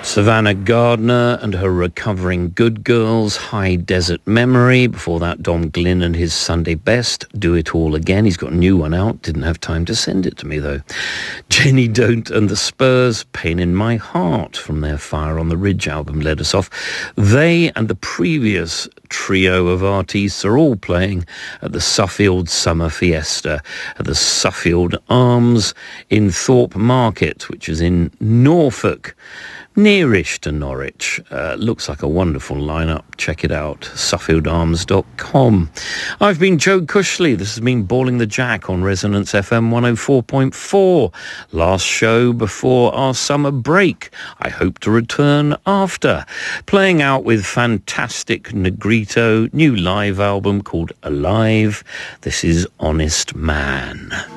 Savannah Gardner and her Recovering Good Girls, High Desert Memory. Before that, Dom Glynn and his Sunday Best, Do It All Again. He's got a new one out. Didn't have time to send it to me, though. Jenny Don't and the Spurs, Pain in My Heart, from their Fire on the Ridge album, led us off. They and the previous trio of artists are all playing at the Suffield Summer Fiesta at the Suffield Arms in Thorpe Market, which is in Norfolk, nearish to Norwich. Looks like a wonderful lineup. Check it out, suffieldarms.com. I've been Joe Cushley. This has been Balling the Jack on Resonance FM 104.4. Last show before our summer break. I hope to return after. Playing out with fantastic Negrito, new live album called Alive. This is Honest Man.